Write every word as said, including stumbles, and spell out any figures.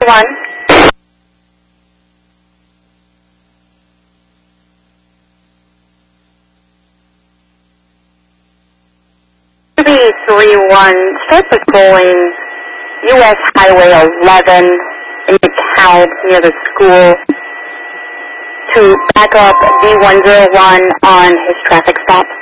One. three three one, start patrolling U S Highway eleven in McCown near the school to back up D one zero one on his traffic stop.